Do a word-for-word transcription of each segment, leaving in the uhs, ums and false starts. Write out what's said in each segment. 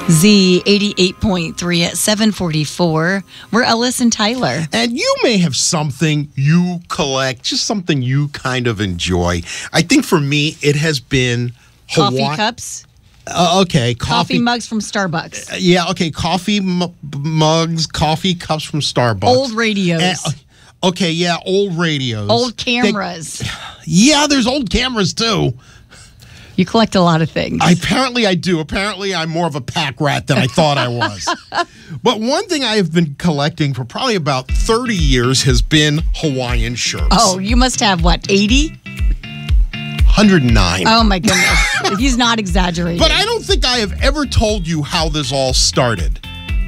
Z eighty-eight point three at seven forty-four. We're Ellis and Tyler. And you may have something you collect, just something you kind of enjoy. I think for me, it has been Coffee Hawaii- cups. Uh, okay, Coffee, coffee mugs from Starbucks. Uh, yeah, okay, coffee m- mugs, coffee cups from Starbucks. Old radios. And, uh, okay, yeah, old radios. Old cameras. They, yeah, there's old cameras too. You collect a lot of things. I, apparently I do. Apparently I'm more of a pack rat than I thought I was. But one thing I have been collecting for probably about thirty years has been Hawaiian shirts. Oh, you must have, what, eighty? one hundred nine. Oh, my goodness. He's not exaggerating. But I don't think I have ever told you how this all started.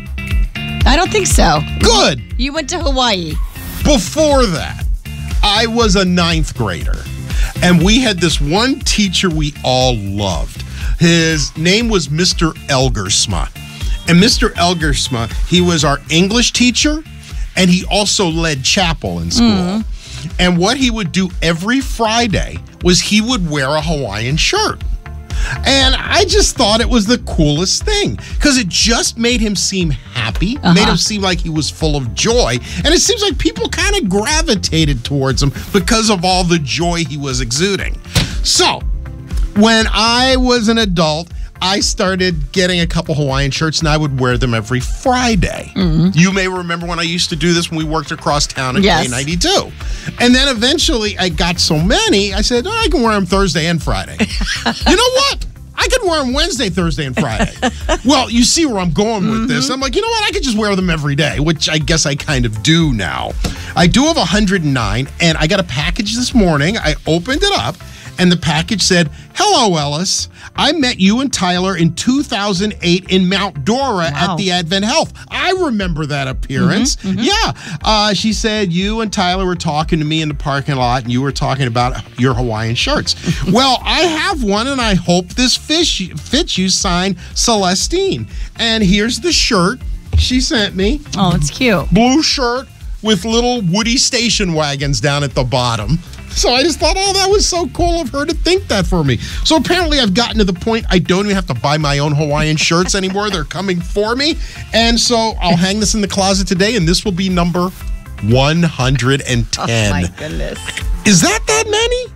I don't think so. Good. You went to Hawaii. Before that, I was a ninth grader. And we had this one teacher we all loved. His name was Mister Elgersma. And Mister Elgersma, he was our English teacher, and he also led chapel in school. Mm. And what he would do every Friday was he would wear a Hawaiian shirt. And I just thought it was the coolest thing because it just made him seem happy, uh-huh. made him seem like he was full of joy. And it seems like people kind of gravitated towards him because of all the joy he was exuding. So when I was an adult, I started getting a couple Hawaiian shirts and I would wear them every Friday. Mm-hmm. You may remember when I used to do this when we worked across town at yes. K ninety-two. And then eventually I got so many, I said, oh, I can wear them Thursday and Friday. You know what? I could wear them Wednesday, Thursday, and Friday. Well, you see where I'm going with mm-hmm. this. I'm like, you know what? I could just wear them every day, which I guess I kind of do now. I do have one hundred nine, and I got a package this morning. I opened it up, and the package said, hello, Ellis. I met you and Tyler in two thousand eight in Mount Dora wow. at the Advent Health. I remember that appearance. Mm-hmm, mm-hmm. Yeah. Uh, she said you and Tyler were talking to me in the parking lot, and you were talking about your Hawaiian shirts. Well, I have one, and I hope this fish fits you, signed Celestine. And here's the shirt she sent me. Oh, it's cute. Blue shirt with little Woody station wagons down at the bottom. So I just thought, oh, that was so cool of her to think that for me. So apparently I've gotten to the point I don't even have to buy my own Hawaiian shirts anymore. They're coming for me. And so I'll hang this in the closet today, and this will be number one hundred ten. Oh, my goodness. Is that that many?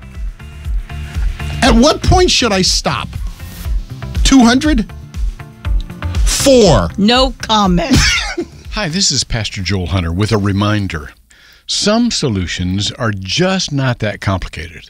At what point should I stop? two hundred? Four. No comment. Hi, this is Pastor Joel Hunter with a reminder. Some solutions are just not that complicated.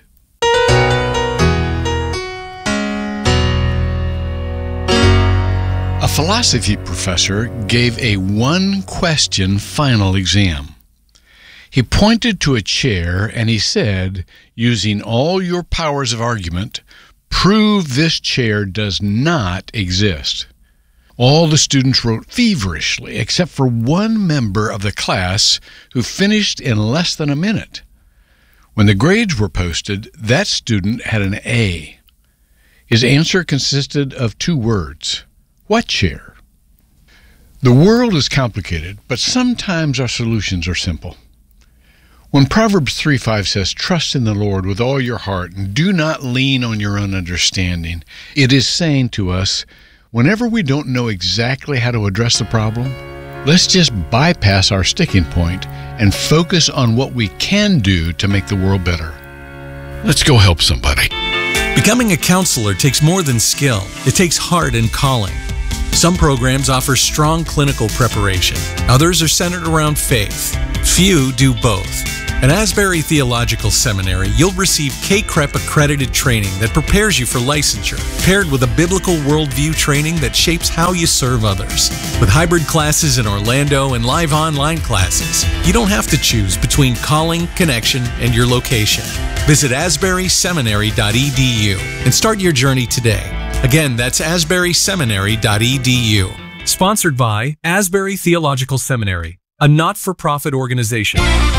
A philosophy professor gave a one-question final exam. He pointed to a chair and he said, using all your powers of argument, prove this chair does not exist. All the students wrote feverishly, except for one member of the class who finished in less than a minute. When the grades were posted, that student had an A. His answer consisted of two words. What chair? The world is complicated, but sometimes our solutions are simple. When Proverbs three five says, trust in the Lord with all your heart and do not lean on your own understanding, it is saying to us, whenever we don't know exactly how to address the problem, let's just bypass our sticking point and focus on what we can do to make the world better. Let's go help somebody. Becoming a counselor takes more than skill. It takes heart and calling. Some programs offer strong clinical preparation. Others are centered around faith. Few do both. At Asbury Theological Seminary, you'll receive K C R E P accredited training that prepares you for licensure, paired with a biblical worldview training that shapes how you serve others. With hybrid classes in Orlando and live online classes, you don't have to choose between calling, connection, and your location. Visit asbury seminary dot e d u and start your journey today. Again, that's asbury seminary dot e d u. Sponsored by Asbury Theological Seminary, a not-for-profit organization.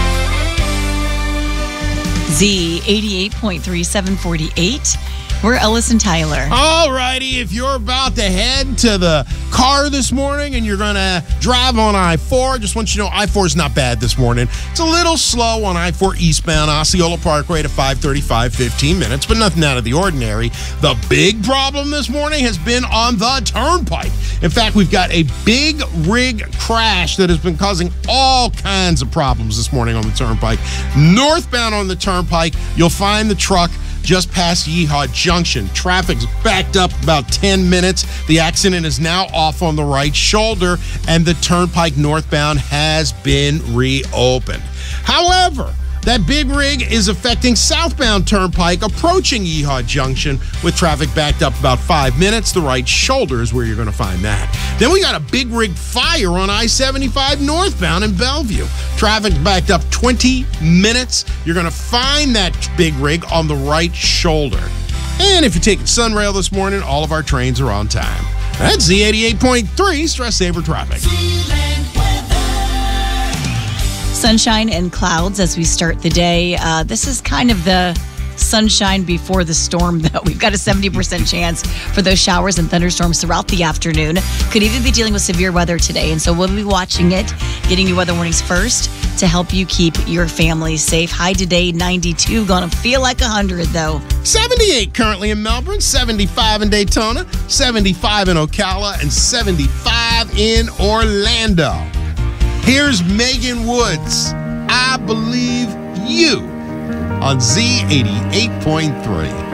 Z eighty-eight point three, seven forty-eight. We're Ellis and Tyler. All righty, if you're about to head to the car this morning and you're going to drive on I four, just want you to know I four is not bad this morning. It's a little slow on I four eastbound Osceola Parkway to five thirty-five, fifteen minutes, but nothing out of the ordinary. The big problem this morning has been on the turnpike. In fact, we've got a big rig crash that has been causing all kinds of problems this morning on the Turnpike. Northbound on the Turnpike, you'll find the truck just past Yeehaw Junction. Traffic's backed up about ten minutes. The accident is now off on the right shoulder, and the Turnpike northbound has been reopened. However, that big rig is affecting southbound Turnpike approaching Yeehaw Junction with traffic backed up about five minutes. The right shoulder is where you're going to find that. Then we got a big rig fire on I seventy-five northbound in Bellevue. Traffic backed up twenty minutes. You're going to find that big rig on the right shoulder. And if you're taking Sunrail this morning, all of our trains are on time. That's Z eighty-eight point three Stress Saver Traffic. Sunshine and clouds as we start the day. Uh, this is kind of the sunshine before the storm, though. We've got a seventy percent chance for those showers and thunderstorms throughout the afternoon. Could even be dealing with severe weather today. And so we'll be watching it, getting you weather warnings first to help you keep your family safe. High today, ninety-two. Gonna feel like one hundred, though. seventy-eight currently in Melbourne, seventy-five in Daytona, seventy-five in Ocala, and seventy-five in Orlando. Here's Megan Woods, I Believe You, on Z eighty-eight point three.